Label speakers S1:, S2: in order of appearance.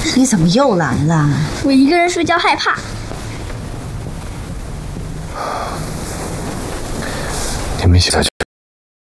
S1: 你怎么又来了？
S2: 我一个人睡觉害怕。
S3: 你们一起下去。